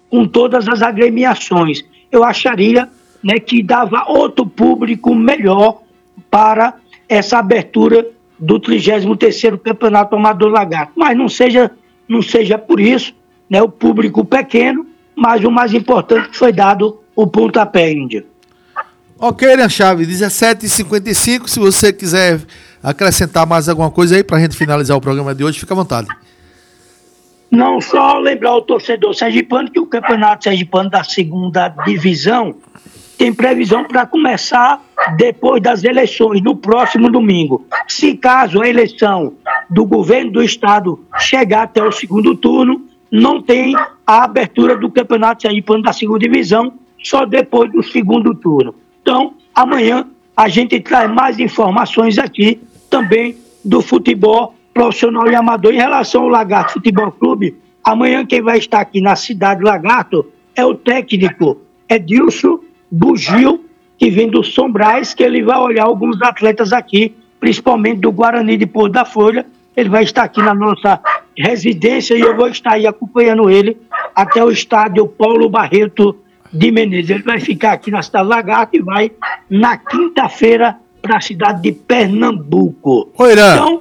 com todas as agremiações. Eu acharia, né, que dava outro público melhor para essa abertura do 33º Campeonato Amador Lagarto. Mas não seja por isso, né, o público pequeno, mas o mais importante foi dado o pontapé, Índia. Ok, né, Chave? 17h55, se você quiser acrescentar mais alguma coisa aí para a gente finalizar o programa de hoje, fica à vontade. Não, só lembrar ao torcedor sergipano que o Campeonato Sergipano da 2ª Divisão tem previsão para começar depois das eleições, no próximo domingo. Se caso a eleição do governo do estado chegar até o 2º turno, não tem a abertura do Campeonato Sergipano da 2ª Divisão, só depois do 2º turno. Então, amanhã a gente traz mais informações aqui também do futebol profissional e amador. Em relação ao Lagarto Futebol Clube, amanhã quem vai estar aqui na cidade Lagarto é o técnico Edilson Bugio, que vem do São Brás, que ele vai olhar alguns atletas aqui, principalmente do Guarani de Porto da Folha. Ele vai estar aqui na nossa residência e eu vou estar aí acompanhando ele até o estádio Paulo Barreto de Menezes. Ele vai ficar aqui na cidade Lagarto e vai na quinta-feira para a cidade de Pernambuco. Oi, Irã. Então,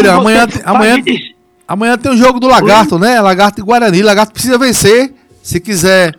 amanhã tem o jogo do Lagarto, né? Lagarto e Guarani. Lagarto precisa vencer se quiser.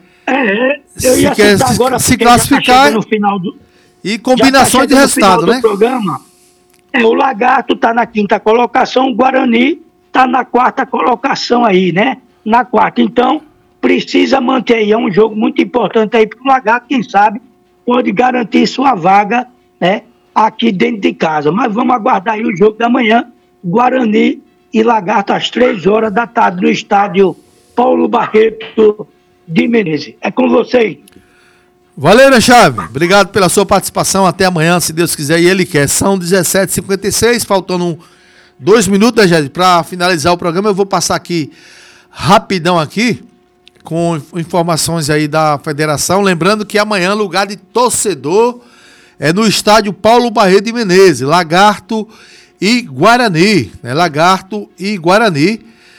Eu ia citar agora, se classificar no final do, e combinações de resultado, né? Programa. O Lagarto está na 5ª colocação, o Guarani está na 4ª colocação aí, né? Na 4ª. Então, precisa manter aí. É um jogo muito importante aí para o Lagarto, quem sabe pode garantir sua vaga, né? Aqui dentro de casa. Mas vamos aguardar aí o jogo da manhã, Guarani e Lagarto às 3h da tarde no estádio Paulo Barreto de Menezes. É com vocês. Valeu, né, Chave? Obrigado pela sua participação. Até amanhã, se Deus quiser e Ele quer. São 17h56, faltando 2 minutos, né, gente, para finalizar o programa. Eu vou passar aqui rapidão aqui com informações aí da federação. Lembrando que amanhã, lugar de torcedor é no estádio Paulo Barreto de Menezes, Lagarto e Guarani, né? Lagarto e Guarani,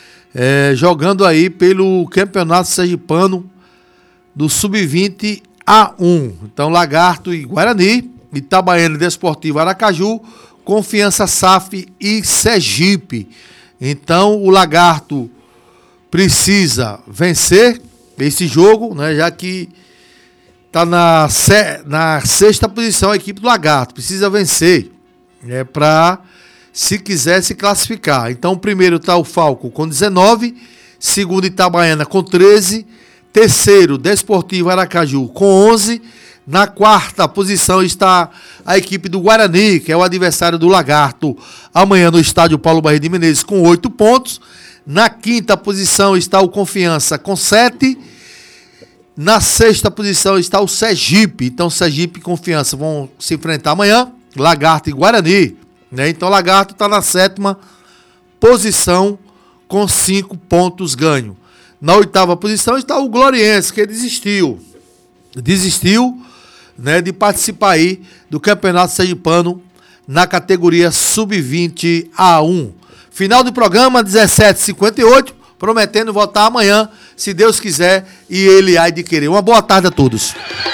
jogando aí pelo Campeonato Sergipano do Sub-20 A1. Então, Lagarto e Guarani, Itabaiana Desportivo Aracaju, Confiança SAF e Sergipe. Então, o Lagarto precisa vencer esse jogo, né? Já que está na 6ª posição a equipe do Lagarto. Precisa vencer, né, para, se quiser, se classificar. Então, primeiro está o Falco com 19, segundo Itabaiana com 13, terceiro Desportivo Aracaju com 11, na 4ª posição está a equipe do Guarani, que é o adversário do Lagarto, amanhã no estádio Paulo Barreto de Menezes com 8 pontos, na 5ª posição está o Confiança com 7, na 6ª posição está o Sergipe. Então, Sergipe e Confiança vão se enfrentar amanhã, Lagarto e Guarani, né? Então, Lagarto está na 7ª posição com 5 pontos ganho. Na 8ª posição está o Gloriense, que desistiu, né, de participar aí do Campeonato Sergipano na categoria Sub-20 A1. Final do programa, 17h58, prometendo voltar amanhã, se Deus quiser, e Ele há de querer. Uma boa tarde a todos.